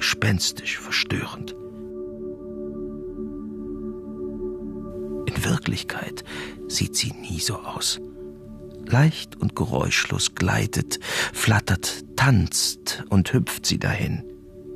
gespenstisch, verstörend. In Wirklichkeit sieht sie nie so aus. Leicht und geräuschlos gleitet, flattert, tanzt und hüpft sie dahin.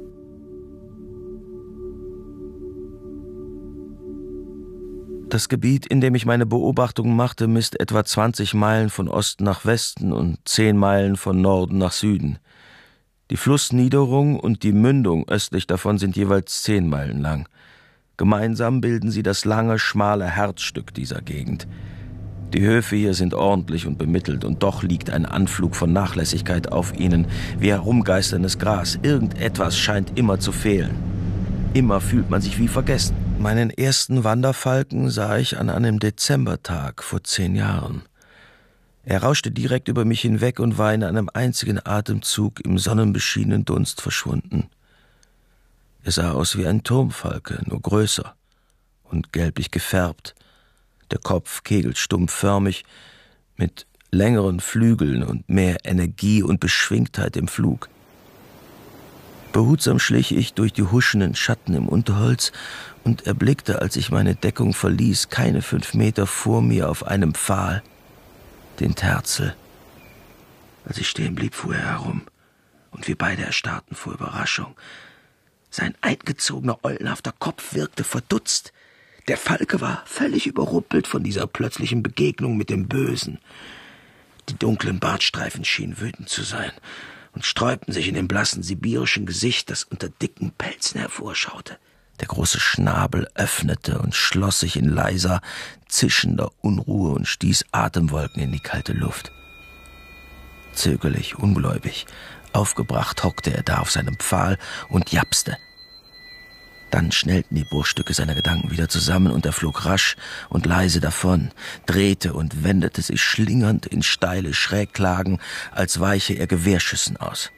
Das Gebiet, in dem ich meine Beobachtungen machte, misst etwa 20 Meilen von Osten nach Westen und 10 Meilen von Norden nach Süden. Die Flussniederung und die Mündung östlich davon sind jeweils 10 Meilen lang. Gemeinsam bilden sie das lange, schmale Herzstück dieser Gegend. Die Höfe hier sind ordentlich und bemittelt, und doch liegt ein Anflug von Nachlässigkeit auf ihnen, wie herumgeisterndes Gras. Irgendetwas scheint immer zu fehlen. Immer fühlt man sich wie vergessen. Meinen ersten Wanderfalken sah ich an einem Dezembertag vor 10 Jahren. Er rauschte direkt über mich hinweg und war in einem einzigen Atemzug im sonnenbeschienenen Dunst verschwunden. Er sah aus wie ein Turmfalke, nur größer und gelblich gefärbt. Der Kopf kegelstumpfförmig, mit längeren Flügeln und mehr Energie und Beschwingtheit im Flug. Behutsam schlich ich durch die huschenden Schatten im Unterholz und erblickte, als ich meine Deckung verließ, keine 5 Meter vor mir auf einem Pfahl den Terzel. Als ich stehen blieb, fuhr er herum, und wir beide erstarrten vor Überraschung. Sein eingezogener, eulenhafter Kopf wirkte verdutzt. Der Falke war völlig überrumpelt von dieser plötzlichen Begegnung mit dem Bösen. Die dunklen Bartstreifen schienen wütend zu sein und sträubten sich in dem blassen sibirischen Gesicht, das unter dicken Pelzen hervorschaute. Der große Schnabel öffnete und schloss sich in leiser, zischender Unruhe und stieß Atemwolken in die kalte Luft. Zögerlich, ungläubig, aufgebracht hockte er da auf seinem Pfahl und japste. Dann schnellten die Bruchstücke seiner Gedanken wieder zusammen, und er flog rasch und leise davon, drehte und wendete sich schlingernd in steile Schräglagen, als weiche er Gewehrschüssen aus.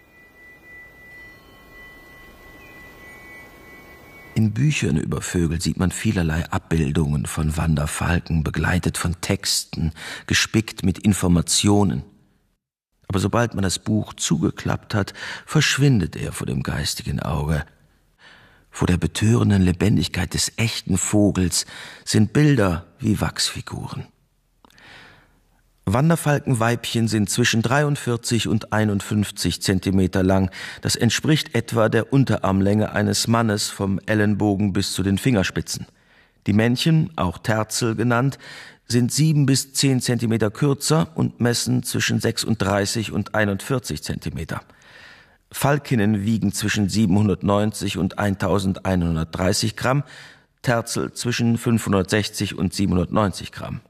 In Büchern über Vögel sieht man vielerlei Abbildungen von Wanderfalken, begleitet von Texten, gespickt mit Informationen. Aber sobald man das Buch zugeklappt hat, verschwindet er vor dem geistigen Auge. Vor der betörenden Lebendigkeit des echten Vogels sind Bilder wie Wachsfiguren. Wanderfalkenweibchen sind zwischen 43 und 51 Zentimeter lang. Das entspricht etwa der Unterarmlänge eines Mannes vom Ellenbogen bis zu den Fingerspitzen. Die Männchen, auch Terzel genannt, sind 7 bis 10 Zentimeter kürzer und messen zwischen 36 und 41 Zentimeter. Falkinnen wiegen zwischen 790 und 1130 Gramm, Terzel zwischen 560 und 790 Gramm.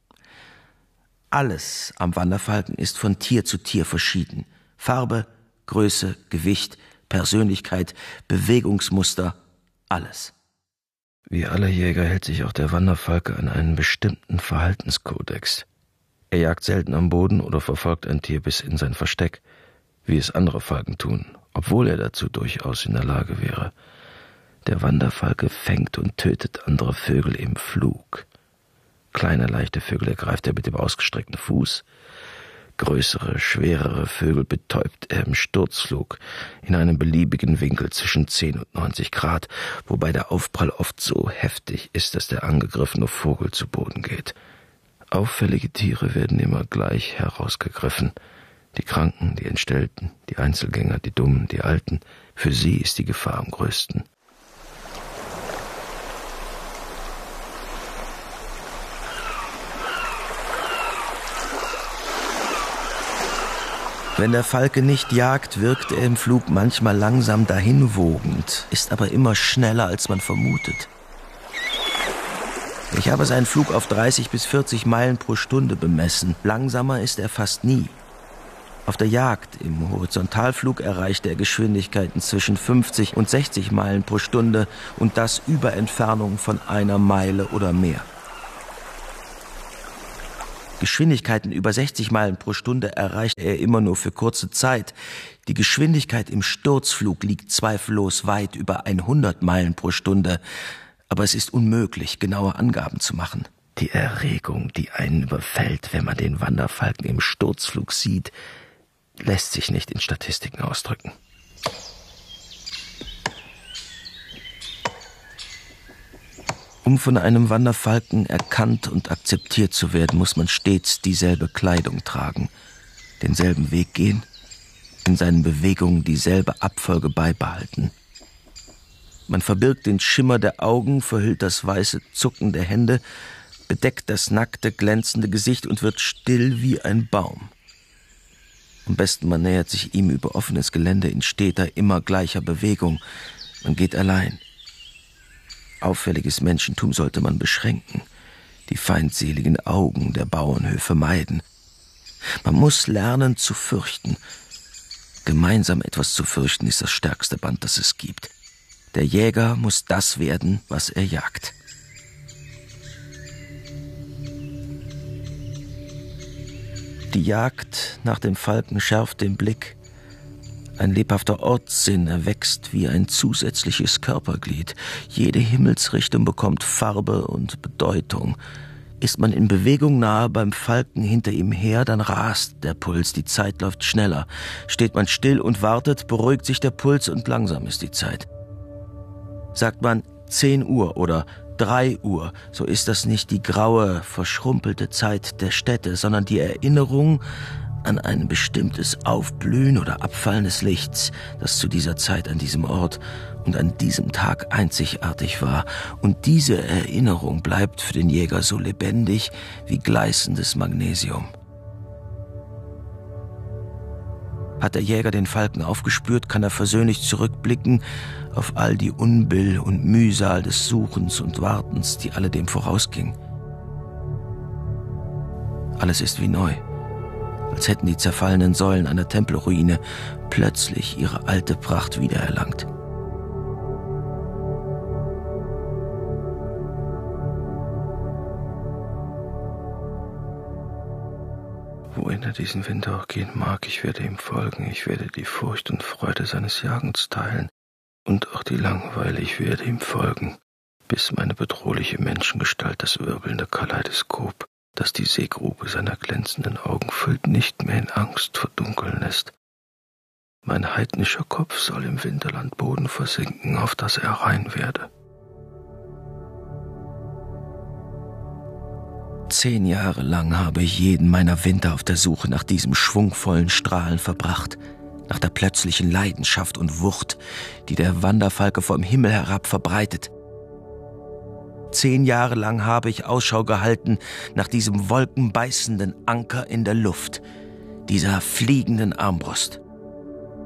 Alles am Wanderfalken ist von Tier zu Tier verschieden. Farbe, Größe, Gewicht, Persönlichkeit, Bewegungsmuster, alles. Wie alle Jäger hält sich auch der Wanderfalke an einen bestimmten Verhaltenskodex. Er jagt selten am Boden oder verfolgt ein Tier bis in sein Versteck, wie es andere Falken tun, obwohl er dazu durchaus in der Lage wäre. Der Wanderfalke fängt und tötet andere Vögel im Flug. Kleine, leichte Vögel ergreift er mit dem ausgestreckten Fuß. Größere, schwerere Vögel betäubt er im Sturzflug in einem beliebigen Winkel zwischen 10 und 90 Grad, wobei der Aufprall oft so heftig ist, dass der angegriffene Vogel zu Boden geht. Auffällige Tiere werden immer gleich herausgegriffen. Die Kranken, die Entstellten, die Einzelgänger, die Dummen, die Alten. Für sie ist die Gefahr am größten. Wenn der Falke nicht jagt, wirkt er im Flug manchmal langsam dahinwogend, ist aber immer schneller, als man vermutet. Ich habe seinen Flug auf 30 bis 40 Meilen pro Stunde bemessen. Langsamer ist er fast nie. Auf der Jagd im Horizontalflug erreicht er Geschwindigkeiten zwischen 50 und 60 Meilen pro Stunde, und das über Entfernungen von 1 Meile oder mehr. Geschwindigkeiten über 60 Meilen pro Stunde erreicht er immer nur für kurze Zeit. Die Geschwindigkeit im Sturzflug liegt zweifellos weit über 100 Meilen pro Stunde, aber es ist unmöglich, genaue Angaben zu machen. Die Erregung, die einen überfällt, wenn man den Wanderfalken im Sturzflug sieht, lässt sich nicht in Statistiken ausdrücken. Um von einem Wanderfalken erkannt und akzeptiert zu werden, muss man stets dieselbe Kleidung tragen, denselben Weg gehen, in seinen Bewegungen dieselbe Abfolge beibehalten. Man verbirgt den Schimmer der Augen, verhüllt das weiße Zucken der Hände, bedeckt das nackte, glänzende Gesicht und wird still wie ein Baum. Am besten man nähert sich ihm über offenes Gelände in steter, immer gleicher Bewegung. Man geht allein. Auffälliges Menschentum sollte man beschränken, die feindseligen Augen der Bauernhöfe meiden. Man muss lernen zu fürchten. Gemeinsam etwas zu fürchten ist das stärkste Band, das es gibt. Der Jäger muss das werden, was er jagt. Die Jagd nach dem Falken schärft den Blick. Ein lebhafter Ortssinn erwächst wie ein zusätzliches Körperglied. Jede Himmelsrichtung bekommt Farbe und Bedeutung. Ist man in Bewegung nahe beim Falken hinter ihm her, dann rast der Puls, die Zeit läuft schneller. Steht man still und wartet, beruhigt sich der Puls und langsam ist die Zeit. Sagt man 10 Uhr oder 3 Uhr, so ist das nicht die graue, verschrumpelte Zeit der Städte, sondern die Erinnerung an ein bestimmtes Aufblühen oder Abfallen des Lichts, das zu dieser Zeit an diesem Ort und an diesem Tag einzigartig war. Und diese Erinnerung bleibt für den Jäger so lebendig wie gleißendes Magnesium. Hat der Jäger den Falken aufgespürt, kann er versöhnlich zurückblicken auf all die Unbill und Mühsal des Suchens und Wartens, die alledem vorausging. Alles ist wie neu, als hätten die zerfallenen Säulen einer Tempelruine plötzlich ihre alte Pracht wiedererlangt. Wohin er diesen Winter auch gehen mag, ich werde ihm folgen, ich werde die Furcht und Freude seines Jagens teilen und auch die Langeweile, ich werde ihm folgen, bis meine bedrohliche Menschengestalt das wirbelnde Kaleidoskop, das die Seegrube seiner glänzenden Augen füllt, nicht mehr in Angst verdunkeln lässt. Mein heidnischer Kopf soll im Winterland Boden versinken, auf das er rein werde. 10 Jahre lang habe ich jeden meiner Winter auf der Suche nach diesem schwungvollen Strahlen verbracht, nach der plötzlichen Leidenschaft und Wucht, die der Wanderfalke vom Himmel herab verbreitet. 10 Jahre lang habe ich Ausschau gehalten nach diesem wolkenbeißenden Anker in der Luft, dieser fliegenden Armbrust.